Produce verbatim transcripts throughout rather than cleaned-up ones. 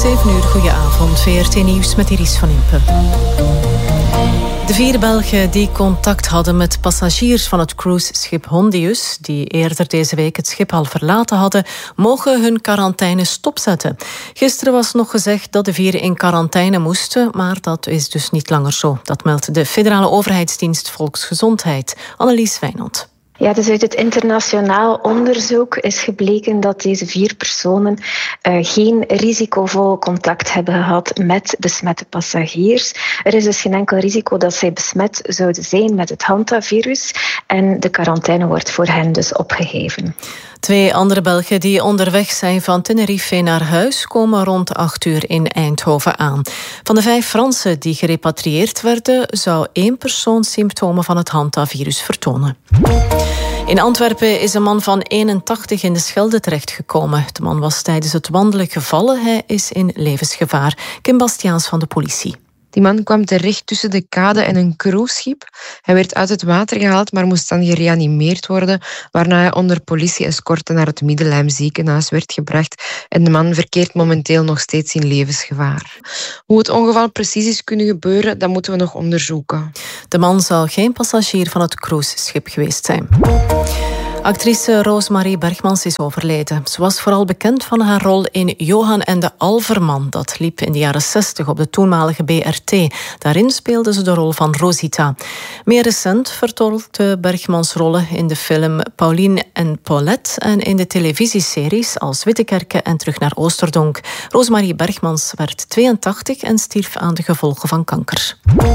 zeven uur, goedenavond. V R T Nieuws met Iris van Impe. De vier Belgen die contact hadden met passagiers van het cruiseschip Hondius, die eerder deze week het schip al verlaten hadden, mogen hun quarantaine stopzetten. Gisteren was nog gezegd dat de vier in quarantaine moesten, maar dat is dus niet langer zo. Dat meldt de Federale Overheidsdienst Volksgezondheid. Annelies Wijnand. Ja, dus uit het internationaal onderzoek is gebleken dat deze vier personen uh, geen risicovol contact hebben gehad met besmette passagiers. Er is dus geen enkel risico dat zij besmet zouden zijn met het hantavirus en de quarantaine wordt voor hen dus opgeheven. Twee andere Belgen die onderweg zijn van Tenerife naar huis komen rond acht uur in Eindhoven aan. Van de vijf Fransen die gerepatrieerd werden, zou één persoon symptomen van het hantavirus vertonen. In Antwerpen is een man van eenentachtig in de Schelde terechtgekomen. De man was tijdens het wandelen gevallen. Hij is in levensgevaar. Kim Bastiaans van de politie. Die man kwam terecht tussen de kade en een cruiseschip. Hij werd uit het water gehaald, maar moest dan gereanimeerd worden, waarna hij onder politie-escorte naar het Middelheim ziekenhuis werd gebracht. En de man verkeert momenteel nog steeds in levensgevaar. Hoe het ongeval precies is kunnen gebeuren, dat moeten we nog onderzoeken. De man zou geen passagier van het cruiseschip geweest zijn. Actrice Roosmarie Bergmans is overleden. Ze was vooral bekend van haar rol in Johan en de Alverman. Dat liep in de jaren zestig op de toenmalige B R T. Daarin speelde ze de rol van Rosita. Meer recent vertolkte Bergmans rollen in de film Pauline en Paulette en in de televisieseries als Wittekerke en Terug naar Oosterdonk. Roosmarie Bergmans werd tweeëntachtig en stierf aan de gevolgen van kanker.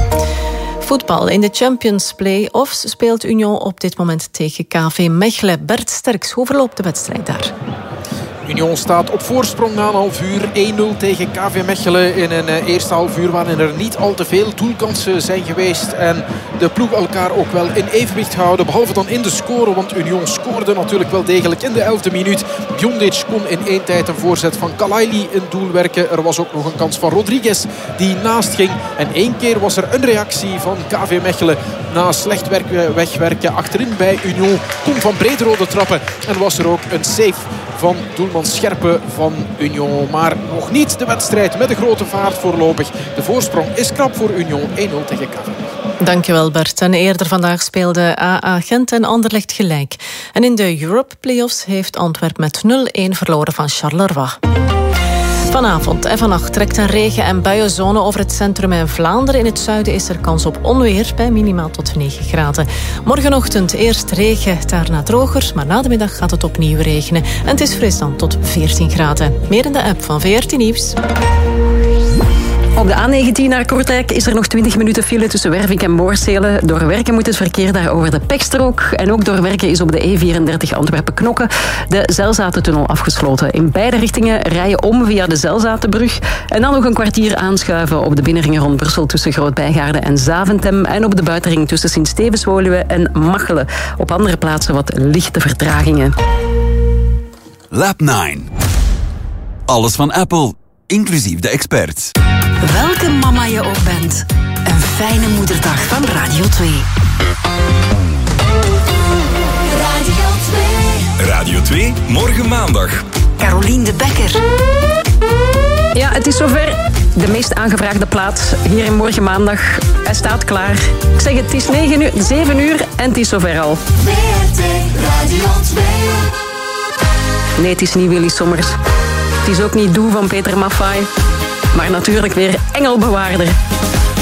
Voetbal. In de Champions Play-offs speelt Union op dit moment tegen K V Mechelen. Bert Sterks, hoe verloopt de wedstrijd daar? Union staat op voorsprong na een half uur. één nul tegen K V Mechelen in een eerste half uur waarin er niet al te veel doelkansen zijn geweest. En de ploeg elkaar ook wel in evenwicht houden. Behalve dan in de score, want Union scoorde natuurlijk wel degelijk in de elfde minuut. Bjondic kon in één tijd een voorzet van Kalaili in doel werken. Er was ook nog een kans van Rodriguez die naast ging. En één keer was er een reactie van K V Mechelen na slecht werken, wegwerken achterin bij Union. Kon van Brederode trappen en was er ook een save van doelman Scherpen van Union. Maar nog niet de wedstrijd met de grote vaart voorlopig. De voorsprong is krap voor Union. één nul tegen K V. Dankjewel Bert. En eerder vandaag speelden A A Gent en Anderlecht gelijk. En in de Europe Playoffs heeft Antwerpen met nul een verloren van Charleroi. Vanavond en vannacht trekt een regen- en buienzone over het centrum en Vlaanderen. In het zuiden is er kans op onweer bij minimaal tot negen graden. Morgenochtend eerst regen, daarna droger, maar na de middag gaat het opnieuw regenen. En het is fris dan tot veertien graden. Meer in de app van V R T Nieuws. Op de A negentien naar Kortrijk is er nog twintig minuten file tussen Wervik en Moorselen. Door werken moet het verkeer daar over de Pekstrook. En ook door werken is op de E vierendertig Antwerpen-Knokke de Zelzatentunnel afgesloten. In beide richtingen rijden om via de Zelzatenbrug. En dan nog een kwartier aanschuiven op de binnenring rond Brussel tussen Groot-Bijgaarden en Zaventem. En op de buitenring tussen Sint-Stevens-Woluwe en Machelen. Op andere plaatsen wat lichte vertragingen. Lab negen. Alles van Apple, inclusief de experts. Welke mama je ook bent. Een fijne moederdag van Radio twee. Radio twee. Radio twee, morgen maandag. Carolien de Bekker. Ja, het is zover. De meest aangevraagde plaat hier in Morgen Maandag. Hij staat klaar. Ik zeg het, is negen uur, zeven uur en het is zover al. V R T Radio twee. Nee, het is niet Willy Sommers. Het is ook niet Doe van Peter Maffay. Maar natuurlijk weer Engelbewaarder.